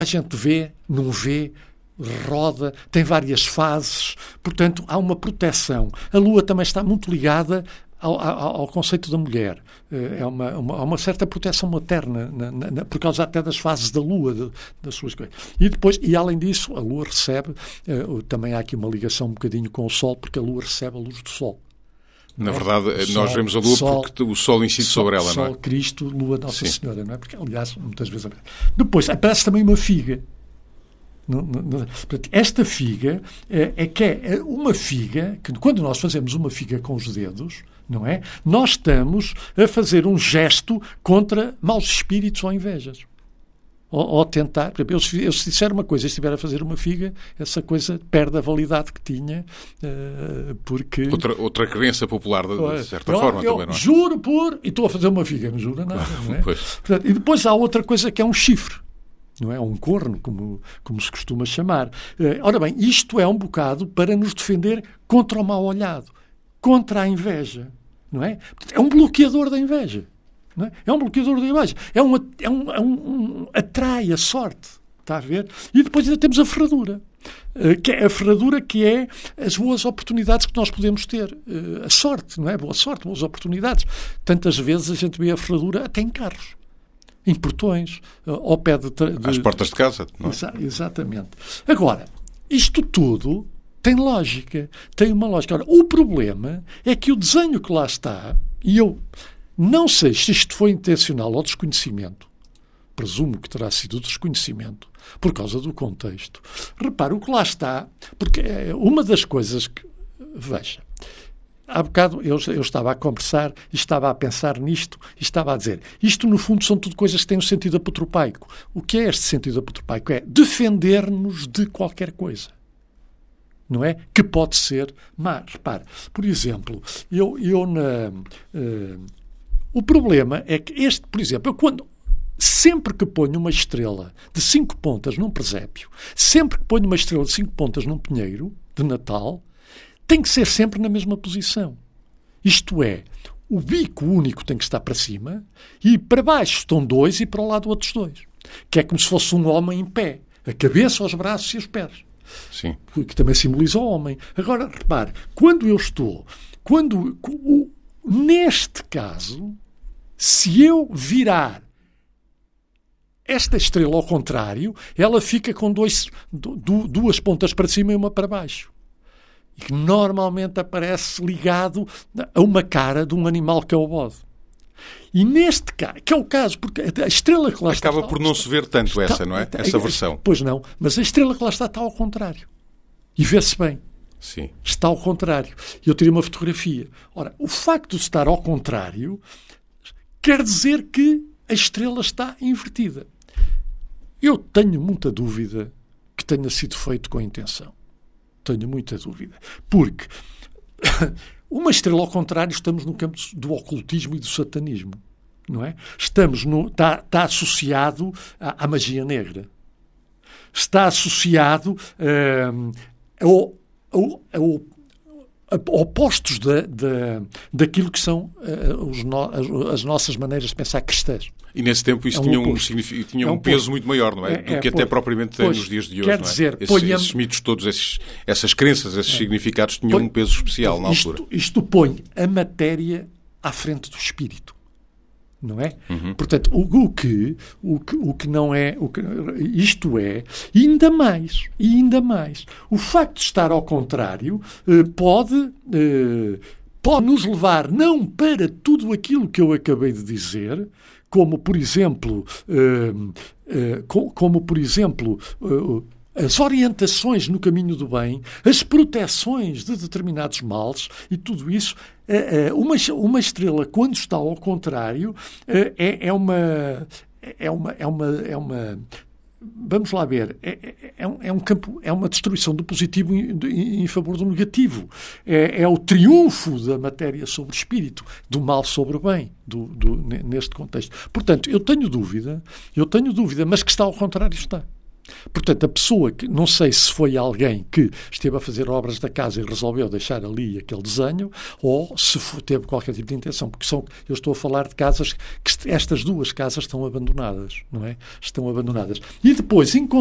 A gente vê, não vê, roda, tem várias fases, portanto, há uma proteção. A Lua também está muito ligada ao conceito da mulher. Há uma certa proteção materna, por causa até das fases da Lua, das suas coisas. E além disso, a Lua recebe, também há aqui uma ligação um bocadinho com o Sol, porque a Lua recebe a luz do Sol. Na verdade, nós vvemos a Lua porque o Sol incide sobre ela, não é? Sol, Cristo, Lua, Nossa Senhora, não é? Porque, aliás, muitas vezes... Depois, aparece também uma figa. Portanto, esta figa é uma figa que, quando nós fazemos uma figa com os dedos, não é? Nós estamos a fazer um gesto contra maus espíritos ou invejas. Ou tentar... Por exemplo, eu se disser uma coisa e estiver a fazer uma figa, essa coisa perde a validade que tinha, porque... Outra crença popular, de certa forma, também, não é? Juro por... E estou a fazer uma figa, não juro nada, não é? Portanto, e depois há outra coisa que é um chifre. Não é? Um corno, como se costuma chamar. Ora bem, isto é um bocado para nos defender contra o mal olhado, contra a inveja. Não é? É um bloqueador da inveja. Não é? É um bloqueador da inveja. Atrai a sorte. Está a ver? E depois ainda temos a ferradura. Que é a ferradura que é as boas oportunidades que nós podemos ter. A sorte, não é? Boa sorte, boas oportunidades. Tantas vezes a gente vê a ferradura até em carros. Em portões, ao pé de... Às portas de casa. Não é? Exatamente. Agora, isto tudo tem lógica. Tem uma lógica. Ora, o problema é que o desenho que lá está, e eu não sei se isto foi intencional ou desconhecimento, presumo que terá sido desconhecimento, por causa do contexto. Repara, o que lá está, porque uma das coisas que... Veja, há bocado eu estava a conversar e estava a pensar nisto e estava a dizer, isto no fundo são tudo coisas que têm um sentido apotropaico. O que é este sentido apotropaico? É defender-nos de qualquer coisa. Não é? Que pode ser má. Repare, por exemplo, o problema é que por exemplo, sempre que ponho uma estrela de 5 pontas num presépio, sempre que ponho uma estrela de 5 pontas num pinheiro de Natal, tem que ser sempre na mesma posição. Isto é, o bico único tem que estar para cima e para baixo estão 2 e para o lado outros 2. Que é como se fosse um homem em pé. A cabeça, os braços e os pés. Sim. Que também simboliza o homem. Agora, repare, neste caso, se eu virar esta estrela ao contrário, ela fica com 2 pontas para cima e uma para baixo. E que normalmente aparece ligado a uma cara de um animal que é o bode. E neste caso, que é o caso, porque a estrela que lá está... Acaba por não se ver tanto não é? Essa versão. Pois não, mas a estrela que lá está ao contrário. E vê-se bem. Sim. Está ao contrário. Eu tirei uma fotografia. Ora, o facto de estar ao contrário quer dizer que a estrela está invertida. Eu tenho muita dúvida que tenha sido feito com intenção. Tenho muita dúvida. Porque uma estrela ao contrário, estamos no campo do ocultismo e do satanismo. Não é? Está associado à magia negra. Está associado a opostos daquilo que são as nossas maneiras de pensar cristãs. E nesse tempo isso tinha um peso muito maior, não é? Do que até propriamente tem nos dias de hoje. Quer dizer, esses mitos todos, essas crenças, esses significados tinham um peso especial na altura. Isto põe a matéria à frente do espírito. Não é? Uhum. Portanto, o que não é... isto é, e ainda mais, o facto de estar ao contrário pode nos levar não para tudo aquilo que eu acabei de dizer, como, por exemplo, as orientações no caminho do bem, as proteções de determinados males e tudo isso. Uma estrela, quando está ao contrário, é uma vamos lá ver, é um campo, é uma destruição do positivo em favor do negativo. É o triunfo da matéria sobre o espírito, do mal sobre o bem, neste contexto. Portanto, eu tenho dúvida, mas que está ao contrário está. Portanto, a pessoa que, não sei se foi alguém que esteve a fazer obras da casa e resolveu deixar ali aquele desenho, ou se teve qualquer tipo de intenção, porque eu estou a falar de casas, que estas duas casas estão abandonadas, não é? Estão abandonadas. E depois,